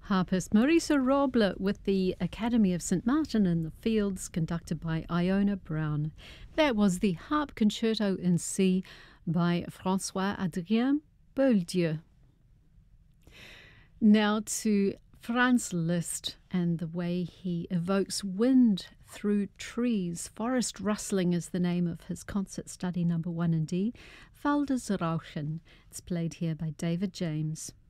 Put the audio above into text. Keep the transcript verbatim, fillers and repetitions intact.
Harpist Marisa Roble with the Academy of Saint Martin in the Fields, conducted by Iona Brown. That was the Harp Concerto in C by François-Adrien Boieldieu. Now to Franz Liszt and the way he evokes wind through trees. Forest Rustling is the name of his concert study number one in D, Waldes Rauschen. It's played here by David James.